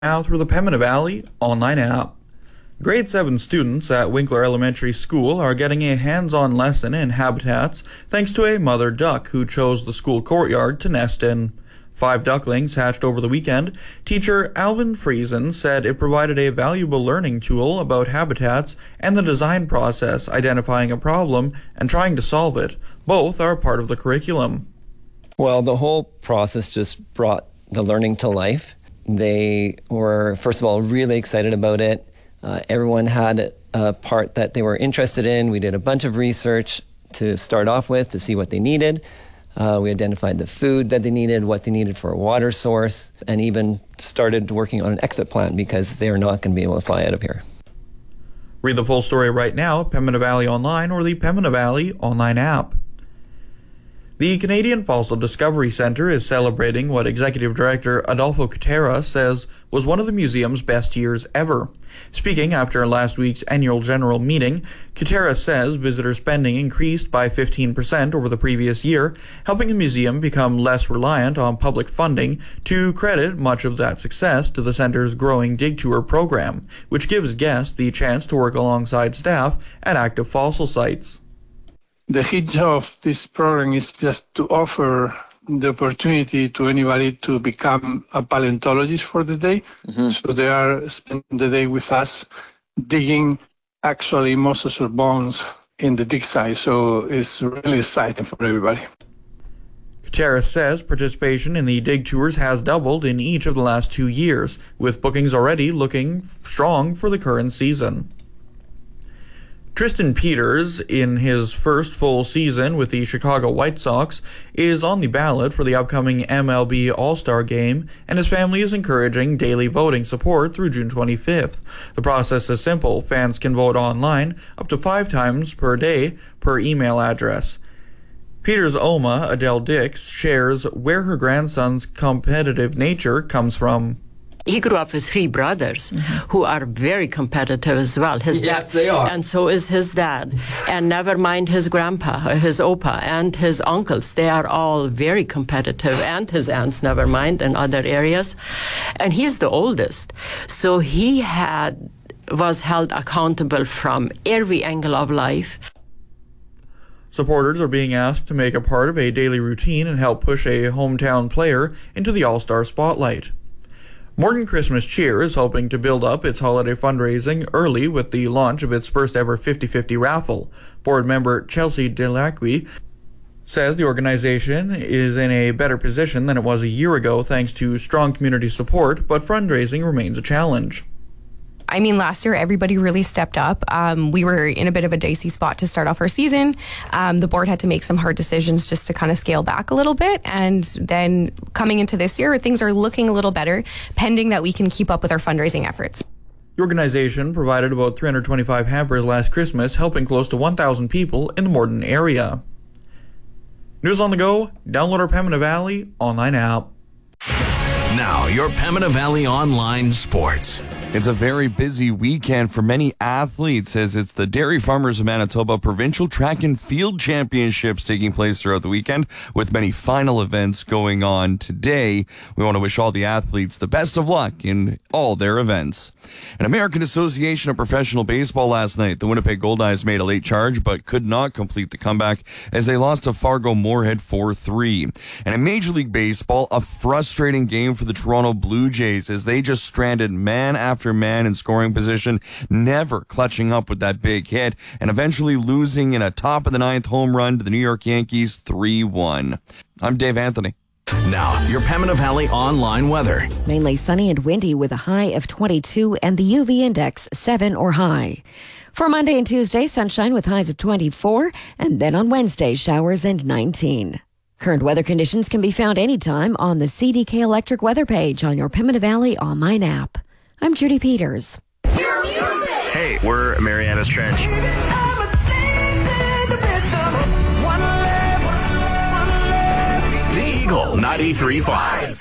Now through the Pembina Valley online app. Grade 7 students at Winkler Elementary School are getting a hands-on lesson in habitats thanks to a mother duck who chose the school courtyard to nest in. 5 ducklings hatched over the weekend. Teacher Alvin Friesen said it provided a valuable learning tool about habitats and the design process, identifying a problem and trying to solve it. Both are part of the curriculum. Well, the whole process just brought the learning to life. They were, first of all, really excited about it. Everyone had a part that they were interested in. We did a bunch of research to start off with to see what they needed. We identified the food that they needed, what they needed for a water source, and even started working on an exit plan because they are not going to be able to fly out of here. Read the full story right now at Pembina Valley Online or the Pembina Valley Online app. The Canadian Fossil Discovery Centre is celebrating what Executive Director Adolfo Cutera says was one of the museum's best years ever. Speaking after last week's annual general meeting, Cutera says visitor spending increased by 15% over the previous year, helping the museum become less reliant on public funding, to credit much of that success to the centre's growing Dig Tour program, which gives guests the chance to work alongside staff at active fossil sites. The hit of this program is just to offer the opportunity to anybody to become a paleontologist for the day. So they are spending the day with us digging actually mosasaur bones in the dig site. So it's really exciting for everybody. Cutera says participation in the dig tours has doubled in each of the last 2 years, with bookings already looking strong for the current season. Tristan Peters, in his first full season with the Chicago White Sox, is on the ballot for the upcoming MLB All-Star Game, and his family is encouraging daily voting support through June 25th. The process is simple. Fans can vote online up to 5 times per day per email address. Peters' Oma, Adele Dix, shares where her grandson's competitive nature comes from. He grew up with 3 brothers who are very competitive as well. Yes, they are. And so is his dad. And never mind his grandpa, his opa, and his uncles. They are all very competitive, and his aunts, never mind, in other areas. And he's the oldest. So he was held accountable from every angle of life. Supporters are being asked to make a part of a daily routine and help push a hometown player into the All-Star spotlight. Morton Christmas Cheer is hoping to build up its holiday fundraising early with the launch of its first ever 50-50 raffle. Board member Chelsea Delacqui says the organization is in a better position than it was a year ago thanks to strong community support, but fundraising remains a challenge. I mean, last year, everybody really stepped up. We were in a bit of a dicey spot to start off our season. The board had to make some hard decisions just to kind of scale back a little bit. And then coming into this year, things are looking a little better, pending that we can keep up with our fundraising efforts. The organization provided about 325 hampers last Christmas, helping close to 1,000 people in the Morton area. News on the go, download our Pembina Valley Online app. Now, your Pembina Valley Online Sports. It's a very busy weekend for many athletes as it's the Dairy Farmers of Manitoba Provincial Track and Field Championships taking place throughout the weekend with many final events going on today. We want to wish all the athletes the best of luck in all their events. An American Association of Professional Baseball last night. The Winnipeg Goldeyes made a late charge but could not complete the comeback as they lost to Fargo Moorhead 4-3. And in Major League Baseball, a frustrating game for the Toronto Blue Jays as they just stranded man after man in scoring position, never clutching up with that big hit, and eventually losing in a top of the 9th home run to the New York Yankees 3-1. I'm Dave Anthony. Now, your Pembina Valley Online weather. Mainly sunny and windy with a high of 22 and the UV index 7 or high. For Monday and Tuesday, sunshine with highs of 24, and then on Wednesday, showers and 19. Current weather conditions can be found anytime on the CDK Electric weather page on your Pembina Valley Online app. I'm Judy Peters. Hey, we're Mariana's Trench. The Eagle 93.5.